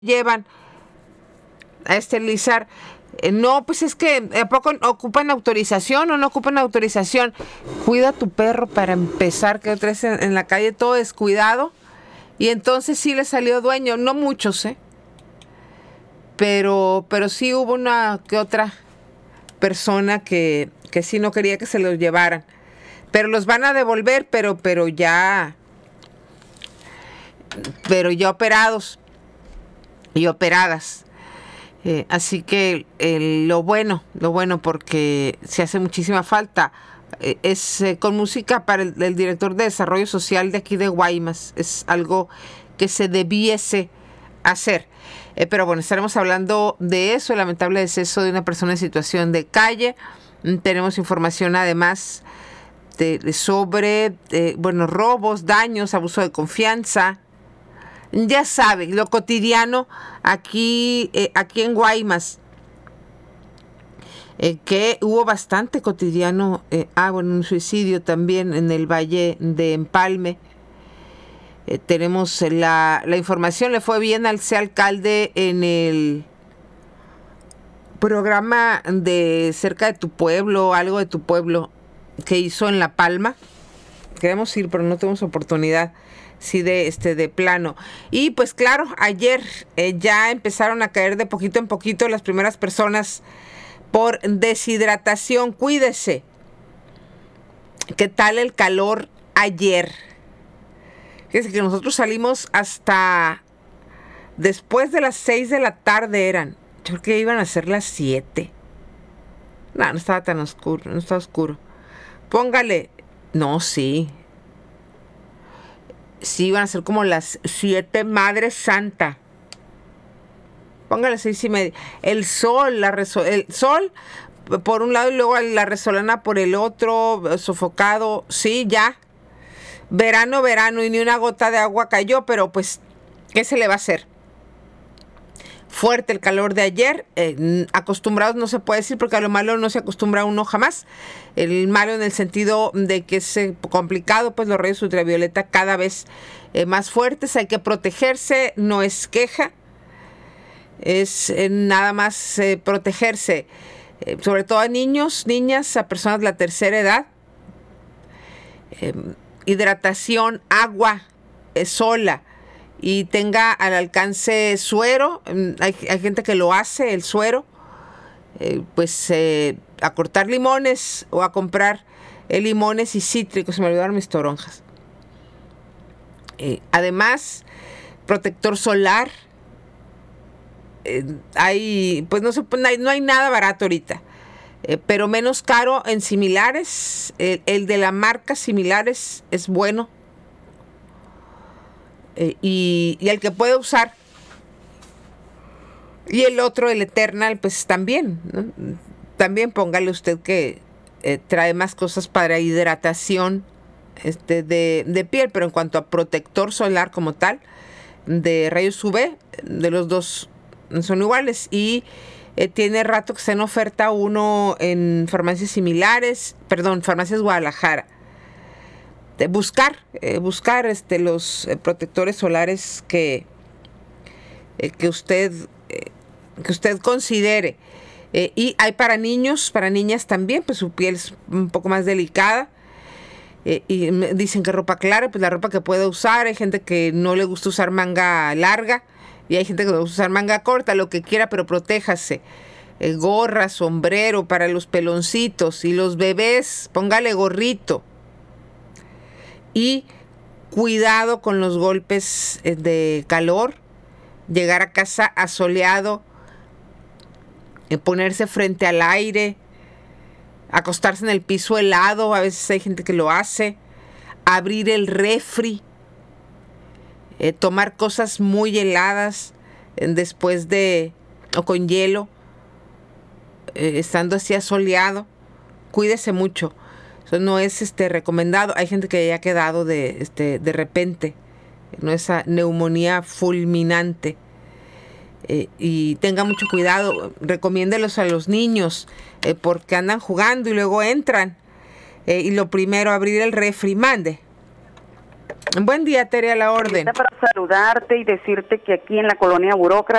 llevan a esterilizar. No, pues es que ¿a poco ocupan autorización o no ocupan autorización? Cuida a tu perro para empezar, que otra vez en la calle todo descuidado. Y entonces sí le salió dueño, no muchos, pero sí hubo una que otra persona que sí no quería que se los llevaran. Pero los van a devolver, pero ya operados y operadas. Así que lo bueno, porque se hace muchísima falta, es con música para el director de Desarrollo Social de aquí de Guaymas. Es algo que se debiese hacer. Pero bueno, estaremos hablando de eso, el lamentable deceso de una persona en situación de calle. Tenemos información además sobre robos, daños, abuso de confianza. Ya sabe, lo cotidiano aquí en Guaymas, que hubo bastante cotidiano. Un suicidio también en el Valle de Empalme. Tenemos la información. Le fue bien al alcalde en el programa de Cerca de tu Pueblo, algo de tu pueblo, que hizo en La Palma. Queremos ir, pero no tenemos oportunidad. Sí, de plano. Y pues claro, ayer ya empezaron a caer de poquito en poquito las primeras personas por deshidratación. Cuídese. ¿Qué tal el calor ayer? Fíjense que nosotros salimos hasta después de las 6 de la tarde eran. Yo creo que iban a ser las 7. No estaba tan oscuro, no estaba oscuro. Póngale. No, sí. Sí, iban a ser como las 7, Madre Santa. Póngale 6:30. El sol por un lado y luego la resolana por el otro, sofocado. Sí, ya. Verano y ni una gota de agua cayó, pero pues, ¿qué se le va a hacer? Fuerte el calor de ayer. Acostumbrados no se puede decir, porque a lo malo no se acostumbra uno jamás. El malo en el sentido de que es complicado, pues los rayos ultravioleta cada vez más fuertes. Hay que protegerse, no es queja. Es nada más protegerse. Sobre todo a niños, niñas, a personas de la tercera edad. Hidratación, agua sola. Y tenga al alcance suero. Hay gente que lo hace, el suero. A cortar limones o a comprar limones y cítricos. Se me olvidaron mis toronjas. Además, protector solar. No hay nada barato ahorita. Pero menos caro en Similares. El de la marca Similares es bueno. Y el que puede usar. Y el otro, el Eternal, pues también, ¿no? También póngale usted que trae más cosas para hidratación de piel, pero en cuanto a protector solar como tal, de rayos UV, de los dos son iguales. Y tiene rato que está en oferta uno en farmacias farmacias Guadalajara. Buscar los protectores solares que usted considere. Y hay para niños, para niñas también, pues su piel es un poco más delicada. Y me dicen que ropa clara, pues la ropa que puede usar. Hay gente que no le gusta usar manga larga y hay gente que le gusta usar manga corta, lo que quiera, pero protéjase. Gorra, sombrero para los peloncitos, y los bebés, póngale gorrito. Y cuidado con los golpes de calor. Llegar a casa asoleado, ponerse frente al aire, acostarse en el piso helado, a veces hay gente que lo hace, abrir el refri, tomar cosas muy heladas después o con hielo, estando así asoleado. Cuídese mucho. Eso no es recomendado. Hay gente que ya ha quedado de repente, ¿no? Esa neumonía fulminante. Y tenga mucho cuidado. Recomiéndelos a los niños, porque andan jugando y luego entran. Y lo primero, abrir el refri. Mande. Buen día, Tere, a la orden. Para saludarte y decirte que aquí en la colonia Burócratas